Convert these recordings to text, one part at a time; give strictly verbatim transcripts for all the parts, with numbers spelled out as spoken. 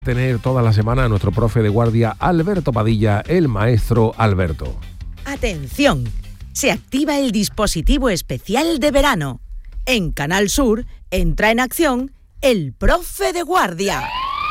Tener toda la semana a nuestro profe de guardia Alberto Padilla, el maestro Alberto. Atención, se activa el dispositivo especial de verano. En Canal Sur entra en acción el profe de guardia.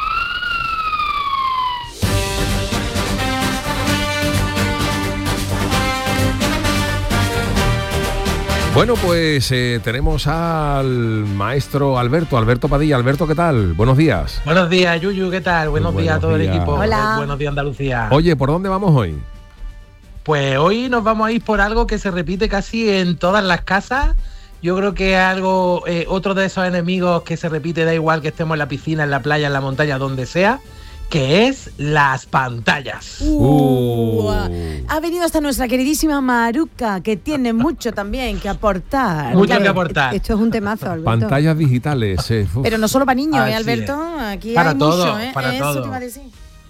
Bueno, pues eh, tenemos al maestro Alberto, Alberto Padilla. Alberto, ¿qué tal? Buenos días. Buenos días, Yuyu, ¿qué tal? Buenos, Buenos días a todo días. el equipo. Hola. Buenos días, Andalucía. Oye, ¿por dónde vamos hoy? Pues hoy nos vamos a ir por algo que se repite casi en todas las casas. Yo creo que es algo, eh, otro de esos enemigos que se repite, da igual que estemos en la piscina, en la playa, en la montaña, donde sea, que es las pantallas. Uh, uh. Ha venido hasta nuestra queridísima Maruca, que tiene mucho también que aportar. Mucho claro, que aportar. Esto es un temazo, Alberto. Pantallas digitales. Eh. Pero no solo para niños, Así ¿eh, Alberto? es. Aquí para hay todo, mucho, ¿eh? para Eso todo. te iba a decir.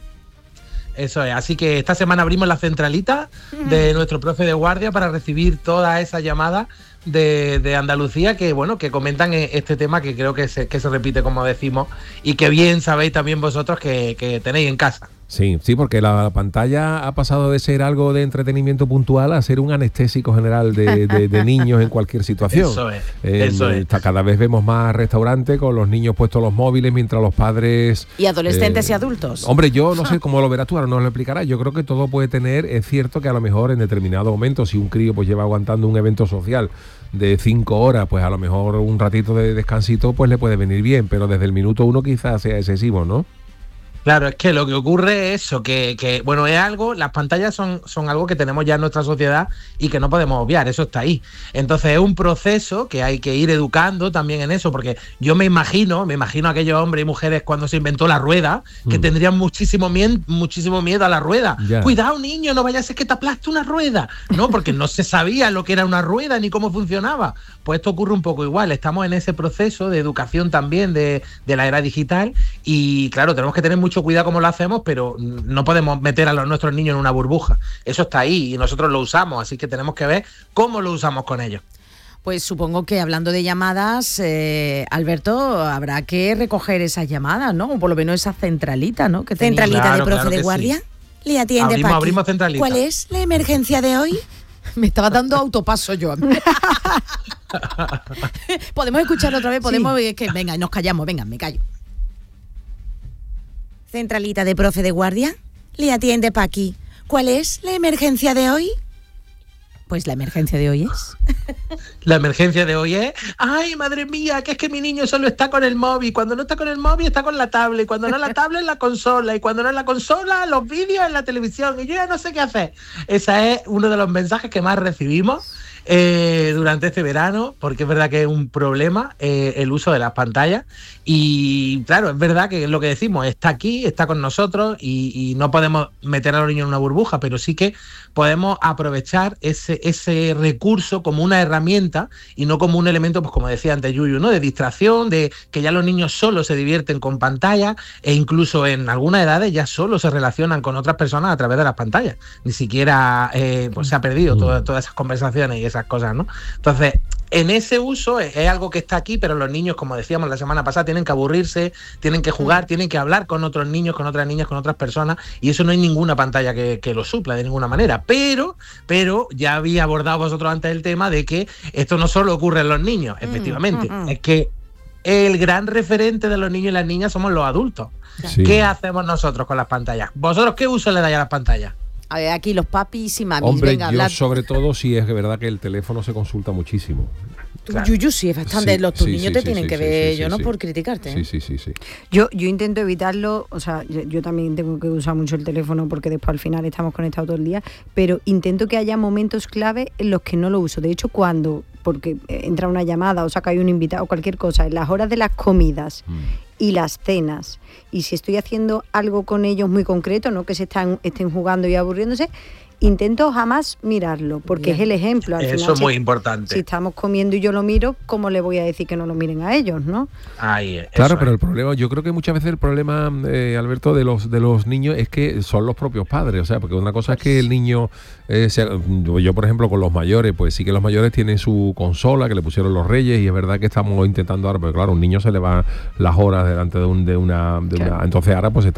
Eso es, así que esta semana abrimos la centralita de nuestro profe de guardia para recibir todas esas llamadas de, de Andalucía que bueno que comentan este tema que creo que se, que se repite, como decimos, y que bien sabéis también vosotros que, que tenéis en casa. Sí, sí, porque la pantalla ha pasado de ser algo de entretenimiento puntual a ser un anestésico general de, de, de niños en cualquier situación. Eso es, eh, eso es. Cada vez vemos más restaurantes con los niños puestos los móviles mientras los padres... Y adolescentes eh, y adultos. Hombre, yo no sé cómo lo verás tú, ahora nos lo explicarás. Yo creo que todo puede tener, es cierto que a lo mejor en determinado momento, si un crío pues lleva aguantando un evento social de cinco horas, pues a lo mejor un ratito de descansito pues le puede venir bien, pero desde el minuto uno quizás sea excesivo, ¿no? Claro, es que lo que ocurre es eso, que, que bueno, es algo, las pantallas son, son algo que tenemos ya en nuestra sociedad y que no podemos obviar, eso está ahí. Entonces es un proceso que hay que ir educando también en eso, porque yo me imagino, me imagino a aquellos hombres y mujeres cuando se inventó la rueda, que mm. tendrían muchísimo miedo, muchísimo miedo a la rueda. Yeah. Cuidado, niño, no vaya a ser que te aplaste una rueda. No, porque no se sabía lo que era una rueda ni cómo funcionaba. Pues esto ocurre un poco igual, estamos en ese proceso de educación también de, de la era digital y claro, tenemos que tener mucho mucho cuidado cómo lo hacemos, pero no podemos meter a los, nuestros niños en una burbuja. Eso está ahí y nosotros lo usamos, así que tenemos que ver cómo lo usamos con ellos. Pues supongo que hablando de llamadas, eh, Alberto, habrá que recoger esas llamadas, ¿no? O por lo menos esa centralita, ¿no? Que centralita claro, de profe claro de guardia. Sí. Le atiende abrimos, Paqui. abrimos centralita. ¿Cuál es la emergencia de hoy? Me estaba dando autopaso yo. Podemos escuchar otra vez, podemos sí. que venga, nos callamos, venga, me callo. Centralita de profe de guardia, le atiende Paqui. ¿Cuál es la emergencia de hoy? Pues la emergencia de hoy es... La emergencia de hoy es... ¡Ay, madre mía! Que es que mi niño solo está con el móvil. Cuando no está con el móvil está con la tablet. Cuando no es la tablet, la consola. Y cuando no es la consola, los vídeos en la televisión. Y yo ya no sé qué hacer. Ese es uno de los mensajes que más recibimos eh, durante este verano, porque es verdad que es un problema eh, el uso de las pantallas. Y claro, es verdad que lo que decimos, está aquí, está con nosotros y, y no podemos meter a los niños en una burbuja, pero sí que podemos aprovechar ese, ese recurso como una herramienta y no como un elemento, pues como decía antes Yuyu, ¿no? De distracción, de que ya los niños solo se divierten con pantallas e incluso en algunas edades ya solo se relacionan con otras personas a través de las pantallas. Ni siquiera eh, pues se ha perdido todo, todas esas conversaciones y esas cosas, ¿no? Entonces, en ese uso es, es algo que está aquí, pero los niños, como decíamos la semana pasada, tienen que aburrirse, tienen que jugar, tienen que hablar con otros niños, con otras niñas, con otras personas, y eso no hay ninguna pantalla que, que lo supla de ninguna manera. Pero, pero ya había abordado vosotros antes el tema de que esto no solo ocurre en los niños, efectivamente, mm, mm, mm. es que el gran referente de los niños y las niñas somos los adultos. Sí. ¿Qué hacemos nosotros con las pantallas? ¿Vosotros qué uso le dais a las pantallas? A ver, aquí los papis y mamis. Hombre, venga, yo hablar. Sobre todo si es verdad que el teléfono se consulta muchísimo. Claro. Yuyu, sí, es bastante. Sí, los tus sí, niños sí, te sí, tienen sí, que sí, ver, sí, yo sí, no sí. por criticarte. Sí, sí, sí, sí. Yo, yo intento evitarlo, o sea, yo, yo también tengo que usar mucho el teléfono porque después al final estamos conectados todo el día, pero intento que haya momentos clave en los que no lo uso. De hecho, cuando, porque entra una llamada o saca ahí un invitado o cualquier cosa, en las horas de las comidas mm. y las cenas, y si estoy haciendo algo con ellos muy concreto, no que se están, estén jugando y aburriéndose, intento jamás mirarlo, porque Bien. es el ejemplo. Al Eso final, es si, muy importante. Si estamos comiendo y yo lo miro, ¿cómo le voy a decir que no lo miren a ellos, no? Ahí, claro, pero es. el problema, yo creo que muchas veces el problema, eh, Alberto, de los de los niños es que son los propios padres, o sea, porque una cosa es que el niño, eh, sea, yo por ejemplo con los mayores, pues sí que los mayores tienen su consola que le pusieron los Reyes y es verdad que estamos intentando ahora, pero claro, a un niño se le van las horas delante de, un, de una, de claro. una, entonces ahora pues está